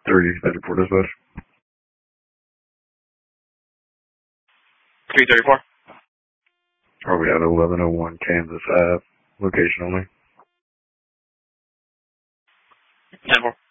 30 expected for dispatch. 334. Are we at 1101 Kansas Ave? Location only. 10-4.